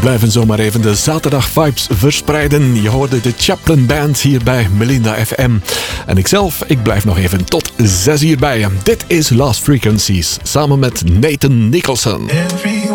blijven zomaar even de zaterdag vibes verspreiden. Je hoorde de Chaplin Band hier bij Melinda FM. En ik blijf nog even tot 6 uur bij je. Dit is Lost Frequencies, samen met Nathan Nicholson.